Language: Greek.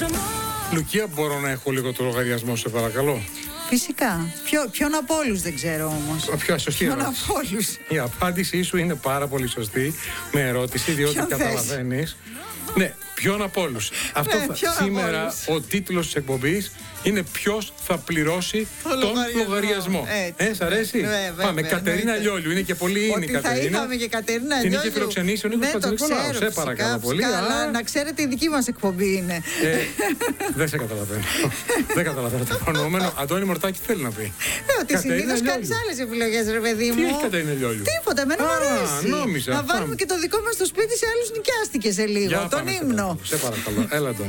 Λουκία, μπορώ να έχω λίγο το λογαριασμό, σε παρακαλώ? Φυσικά. Ποιον από όλους δεν ξέρω όμως. Ποια σωστή Ποιον ερώτηση. από όλους. Η απάντησή σου είναι πάρα πολύ σωστή με ερώτηση, διότι Ποιον καταλαβαίνεις. Ναι, ποιον από όλους. Αυτό ποιον από σήμερα όλους. ο τίτλος της εκπομπής είναι ποιος θα πληρώσει τον λογαριασμό. Σ' αρέσει? Πάμε, Κατερίνα Λιόλιου. Είναι και πολύ είναι η Κατερίνα. Θα είχαμε και Κατερίνα Λιόλιου. Την είχε φιλοξενήσει ο Νίκος Πατσανικολάου. Σε παρακαλώ πολύ. Αλλά να ξέρετε, η δική μας εκπομπή είναι. Δεν σε καταλαβαίνω. Δεν καταλαβαίνω το προνοούμενο. Αντώνη Μορτάκη θέλει να πει. Ότι συνήθως κάνεις άλλες επιλογές, ρε παιδί μου. Τι έχει Κατερίνα Λιόλιου? Τίποτα, εμένα μου αρέσει. Νόμιζα. Να βάλουμε και το δικό μας στο σπίτι, σε άλλους νοικιάστηκε σε λίγο. Τον ύμνο. Σε παρακαλώ. Έλα.